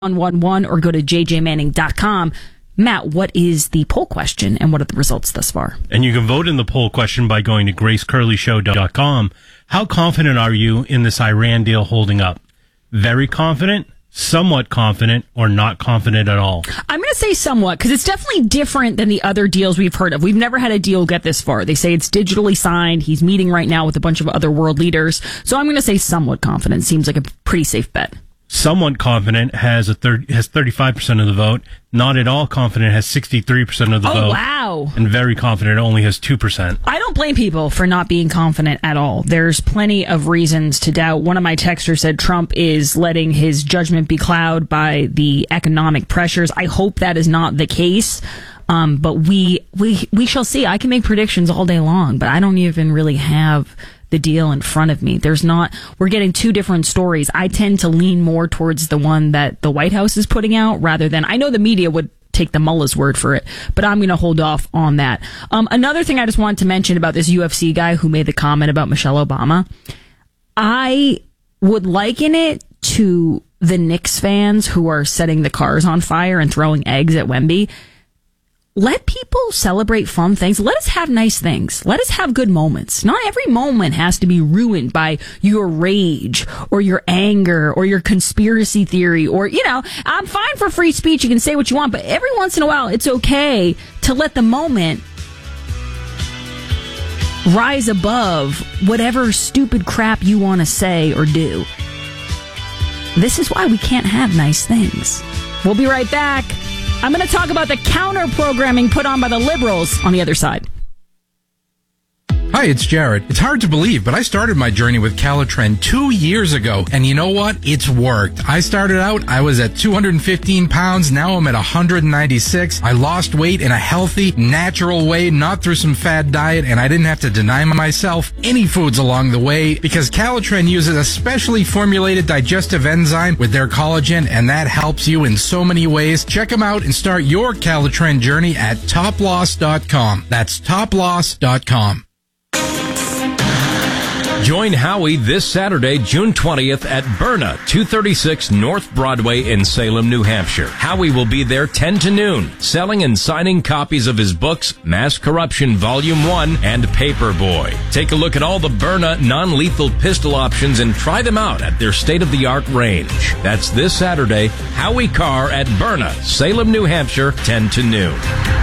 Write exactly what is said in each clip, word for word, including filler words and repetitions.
one one one or go to j j manning dot com. Matt, what is the poll question and what are the results thus far? And you can vote in the poll question by going to grace curley show dot com. How confident are you in this Iran deal holding up? Very confident, somewhat confident, or not confident at all? I'm going to say somewhat, because it's definitely different than the other deals we've heard of. We've never had a deal get this far. They say it's digitally signed. He's meeting right now with a bunch of other world leaders. So I'm going to say somewhat confident. Seems like a pretty safe bet. Somewhat confident has a third has thirty-five percent of the vote. Not at all confident has sixty-three percent of the oh, vote. Oh, wow. And very confident only has two percent. I don't blame people for not being confident at all. There's plenty of reasons to doubt. One of my texters said Trump is letting his judgment be clouded by the economic pressures. I hope that is not the case. Um, but we, we, we shall see. I can make predictions all day long, but I don't even really have the deal in front of me. There's not, we're getting two different stories. I tend to lean more towards the one that the White House is putting out rather than, I know the media would take the mullah's word for it, but I'm going to hold off on that. Um, another thing I just wanted to mention about this U F C guy who made the comment about Michelle Obama, I would liken it to the Knicks fans who are setting the cars on fire and throwing eggs at Wemby. Let people celebrate fun things. Let us have nice things. Let us have good moments. Not every moment has to be ruined by your rage or your anger or your conspiracy theory or, you know, I'm fine for free speech. You can say what you want, but every once in a while it's okay to let the moment rise above whatever stupid crap you want to say or do. This is why we can't have nice things. We'll be right back. I'm going to talk about the counter-programming put on by the liberals on the other side. Hi, it's Jared. It's hard to believe, but I started my journey with Calitrend two years ago, and you know what? It's worked. I started out, I was at two hundred fifteen pounds, now I'm at one hundred ninety-six. I lost weight in a healthy, natural way, not through some fad diet, and I didn't have to deny myself any foods along the way, because Calitrend uses a specially formulated digestive enzyme with their collagen, and that helps you in so many ways. Check them out and start your Calitrend journey at top loss dot com. That's top loss dot com. Join Howie this Saturday, June twentieth at Berna, two thirty-six North Broadway in Salem, New Hampshire. Howie will be there ten to noon, selling and signing copies of his books, Mass Corruption Volume one and Paperboy. Take a look at all the Berna non-lethal pistol options and try them out at their state-of-the-art range. That's this Saturday, Howie Carr at Berna, Salem, New Hampshire, ten to noon.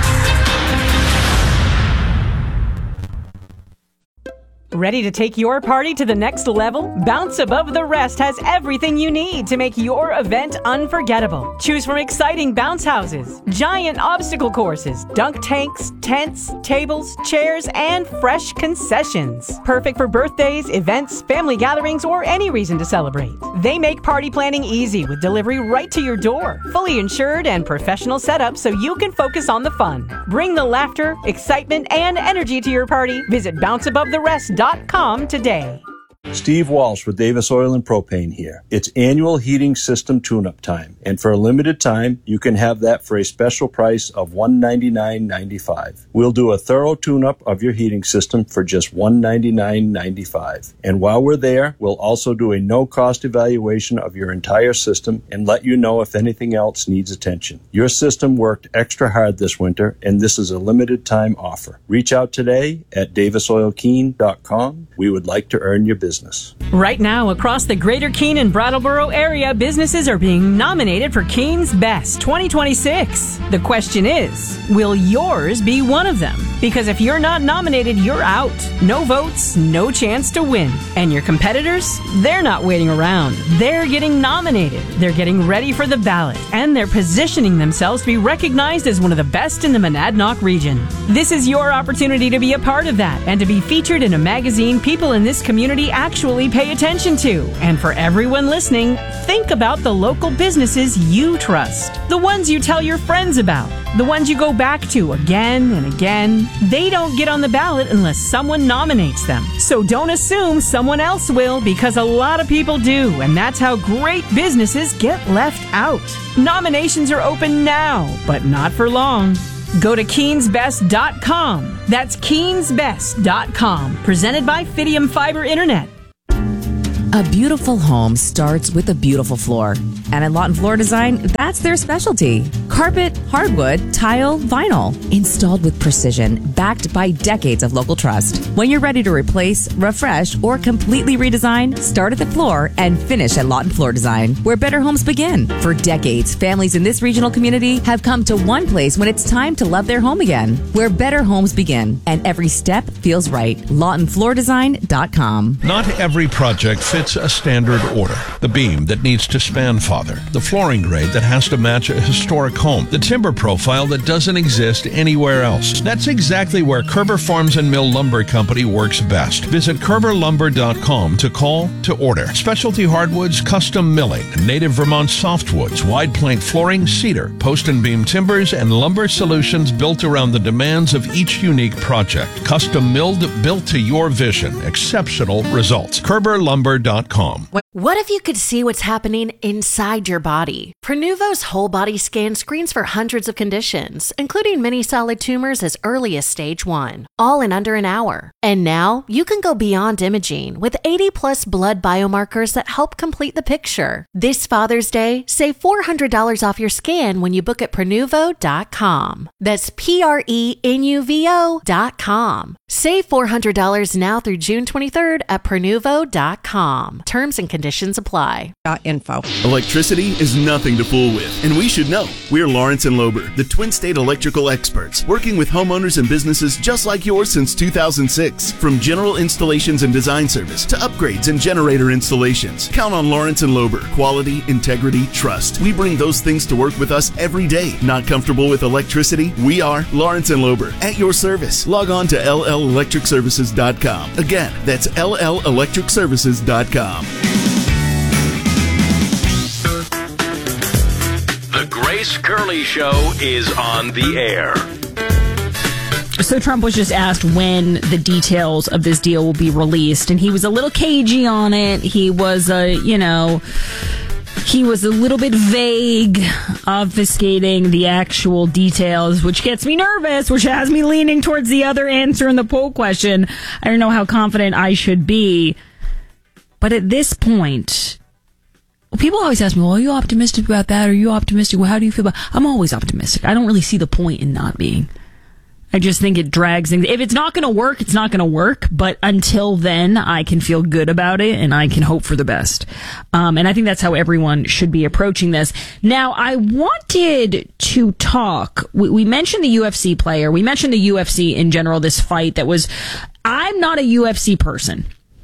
Ready to take your party to the next level? Bounce Above the Rest has everything you need to make your event unforgettable. Choose from exciting bounce houses, giant obstacle courses, dunk tanks, tents, tables, chairs, and fresh concessions. Perfect for birthdays, events, family gatherings, or any reason to celebrate. They make party planning easy with delivery right to your door. Fully insured and professional setup so you can focus on the fun. Bring the laughter, excitement, and energy to your party. Visit bounce above the rest dot com today. Steve Walsh with Davis Oil and Propane here. It's annual heating system tune-up time, and for a limited time, you can have that for a special price of one hundred ninety-nine dollars and ninety-five cents. We'll do a thorough tune-up of your heating system for just one hundred ninety-nine dollars and ninety-five cents. And while we're there, we'll also do a no-cost evaluation of your entire system and let you know if anything else needs attention. Your system worked extra hard this winter, and this is a limited-time offer. Reach out today at davis oil keene dot com. We would like to earn your business. Right now, across the greater Keene and Brattleboro area, businesses are being nominated for Keene's Best twenty twenty-six. The question is, will yours be one of them? Because if you're not nominated, you're out. No votes, no chance to win. And your competitors? They're not waiting around. They're getting nominated. They're getting ready for the ballot. And they're positioning themselves to be recognized as one of the best in the Monadnock region. This is your opportunity to be a part of that and to be featured in a magazine people in this community actually pay attention to. And for everyone listening, think about the local businesses you trust. The ones you tell your friends about. The ones you go back to again and again. They don't get on the ballot unless someone nominates them. So don't assume someone else will, because a lot of people do, and that's how great businesses get left out. Nominations are open now, but not for long. Go to keens best dot com. That's keens best dot com. Presented by Fidium Fiber Internet. A beautiful home starts with a beautiful floor. And at Lawton Floor Design, that's their specialty. Carpet, hardwood, tile, vinyl. Installed with precision, backed by decades of local trust. When you're ready to replace, refresh, or completely redesign, start at the floor and finish at Lawton Floor Design, where better homes begin. For decades, families in this regional community have come to one place when it's time to love their home again, where better homes begin. And every step feels right. Lawton Floor Design dot com. Not every project fits a standard order. The beam that needs to span farther, the flooring grade that has to match a historic home, the timber profile that doesn't exist anywhere else. That's exactly where Kerber Farms and Mill Lumber Company works best. Visit Kerber Lumber dot com to call to order. Specialty hardwoods, custom milling, native Vermont softwoods, wide plank flooring, cedar, post and beam timbers, and lumber solutions built around the demands of each unique project. Custom milled, built to your vision. Exceptional results. Kerber Lumber dot com. What if you could see what's happening inside your body? Prenuvo's whole body scan screens for hundreds of conditions, including many solid tumors as early as stage one, all in under an hour. And now you can go beyond imaging with eighty plus blood biomarkers that help complete the picture. This Father's Day, save four hundred dollars off your scan when you book at Prenuvo dot com. That's P R E N U V O dot com. Save four hundred dollars now through June twenty-third at Prenuvo dot com. Terms and conditions apply. Info. Electricity is nothing to fool with, and we should know. We're Lawrence and Lober, the Twin State electrical experts, working with homeowners and businesses just like yours since two thousand six. From general installations and design service to upgrades and generator installations, count on Lawrence and Lober. Quality, integrity, trust. We bring those things to work with us every day. Not comfortable with electricity? We are Lawrence and Lober, at your service. Log on to L L electric services dot com. Again, that's L L electric services dot com. The Grace Curley Show is on the air. So Trump was just asked when the details of this deal will be released, and he was a little cagey on it. He was, uh, you know, he was a little bit vague, obfuscating the actual details, which gets me nervous, which has me leaning towards the other answer in the poll question. I don't know how confident I should be. But at this point, people always ask me, well, are you optimistic about that? Are you optimistic? Well, how do you feel about it? I'm always optimistic. I don't really see the point in not being. I just think it drags things. If it's not going to work, it's not going to work. But until then, I can feel good about it and I can hope for the best. Um, and I think that's how everyone should be approaching this. Now, I wanted to talk. We, we mentioned the U F C player. We mentioned the U F C in general, this fight that was, I'm not a U F C person.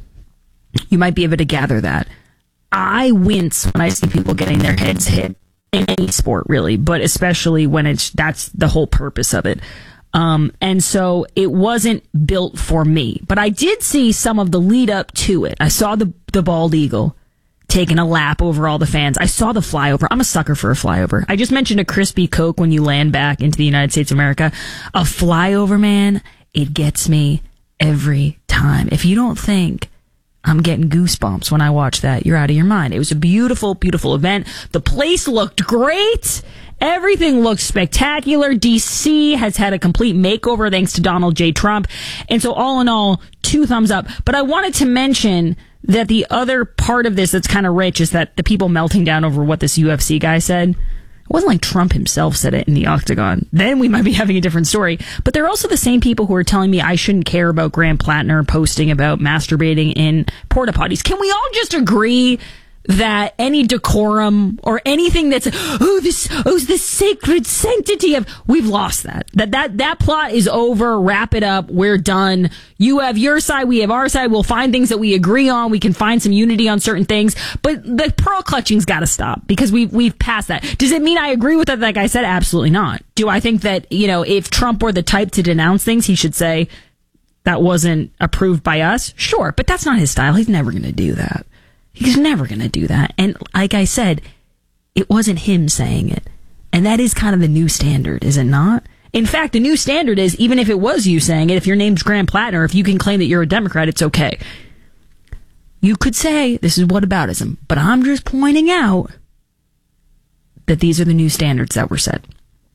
You might be able to gather that. I wince when I see people getting their heads hit in any sport, really, but especially when it's, that's the whole purpose of it. Um, and so it wasn't built for me, but I did see some of the lead up to it. I saw the, the bald eagle taking a lap over all the fans. I saw the flyover. I'm a sucker for a flyover. I just mentioned a crispy Coke when you land back into the United States of America. A flyover, man, it gets me every time. If you don't think I'm getting goosebumps when I watch that, you're out of your mind. It was a beautiful, beautiful event. The place looked great. Everything looks spectacular. D C has had a complete makeover thanks to Donald J. Trump. And so all in all, two thumbs up. But I wanted to mention that the other part of this that's kind of rich is that the people melting down over what this U F C guy said, it wasn't like Trump himself said it in the octagon. Then we might be having a different story. But they're also the same people who are telling me I shouldn't care about Graham Plattner posting about masturbating in porta potties. Can we all just agree that any decorum or anything that's, oh, this, oh, this sacred sanctity of, we've lost that. That, that, that plot is over. Wrap it up. We're done. You have your side. We have our side. We'll find things that we agree on. We can find some unity on certain things, but the pearl clutching's got to stop because we've, we've passed that. Does it mean I agree with that? Like I said, absolutely not. Do I think that, you know, if Trump were the type to denounce things, he should say that wasn't approved by us? Sure. But that's not his style. He's never going to do that. He's never going to do that. And like I said, it wasn't him saying it. And that is kind of the new standard, is it not? In fact, the new standard is even if it was you saying it, if your name's Graham Plattner, if you can claim that you're a Democrat, it's okay. You could say this is whataboutism, but I'm just pointing out that these are the new standards that were set.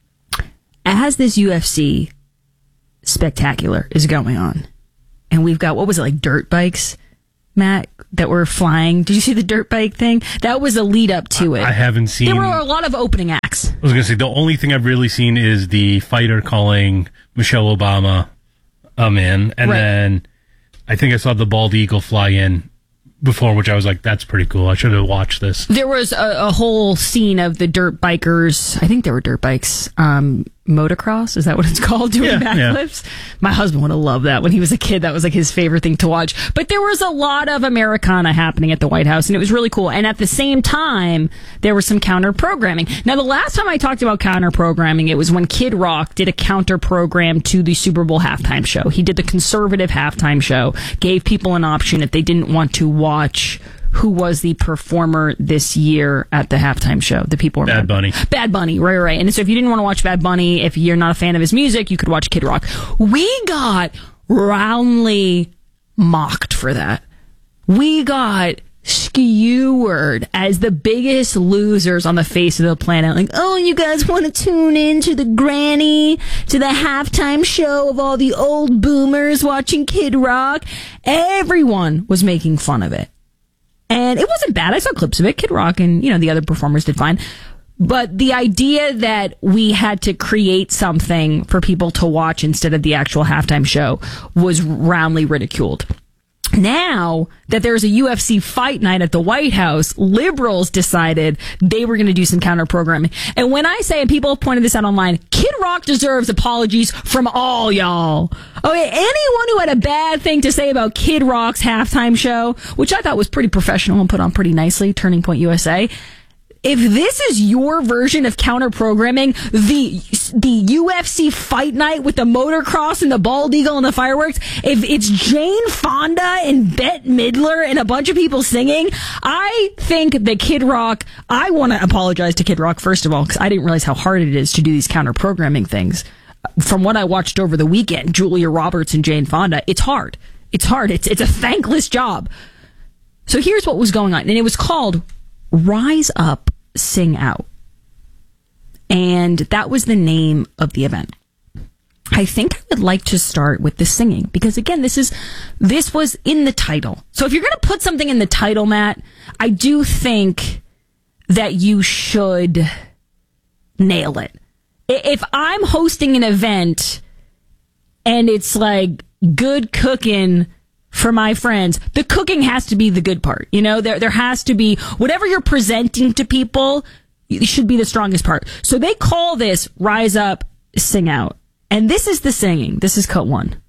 As this U F C spectacular is going on, and we've got, what was it, like dirt bikes Matt, that were flying. Did you see the dirt bike thing? That was a lead up to it. I haven't seen. There were a lot of opening acts. I was going to say, the only thing I've really seen is the fighter calling Michelle Obama a man. And right. then I think I saw the bald eagle fly in before, which I was like, that's pretty cool. I should have watched this. There was a, a whole scene of the dirt bikers. I think they were dirt bikes. Um, motocross, is that what it's called? Doing yeah, backflips. Yeah. My husband would have loved that when he was a kid. That was like his favorite thing to watch. But there was a lot of Americana happening at the White House, and it was really cool. And at the same time, there was some counter programming. Now, the last time I talked about counter programming, it was when Kid Rock did a counter program to the Super Bowl halftime show. He did the conservative halftime show, gave people an option if they didn't want to watch who was the performer this year at the halftime show. The people were Bad mad. Bunny. Bad Bunny, right, right. And so if you didn't want to watch Bad Bunny, if you're not a fan of his music, you could watch Kid Rock. We got roundly mocked for that. We got skewered as the biggest losers on the face of the planet. Like, oh, you guys want to tune in to the granny, to the halftime show of all the old boomers watching Kid Rock? Everyone was making fun of it. And it wasn't bad. I saw clips of it. Kid Rock and, you know, the other performers did fine. But the idea that we had to create something for people to watch instead of the actual halftime show was roundly ridiculed. Now that there's a U F C fight night at the White House, liberals decided they were going to do some counter programming. And when I say, and people have pointed this out online, Kid Rock deserves apologies from all y'all. Okay, anyone who had a bad thing to say about Kid Rock's halftime show, which I thought was pretty professional and put on pretty nicely, Turning Point U S A. If this is your version of counter programming, the the U F C fight night with the motocross and the bald eagle and the fireworks, if it's Jane Fonda and Bette Midler and a bunch of people singing, I think that Kid Rock, I want to apologize to Kid Rock, first of all, because I didn't realize how hard it is to do these counter programming things. From what I watched over the weekend, Julia Roberts and Jane Fonda, it's hard. It's hard. It's, it's a thankless job. So here's what was going on. And it was called Rise Up, Sing Out. And that was the name of the event. I think I would like to start with the singing because, again, this is this was in the title. So if you're going to put something in the title, Matt, I do think that you should nail it. If I'm hosting an event and it's like good cooking for my friends, the cooking has to be the good part. You know, there there has to be whatever you're presenting to people, it should be the strongest part. So they call this Rise Up, Sing Out. And this is the singing. This is cut one.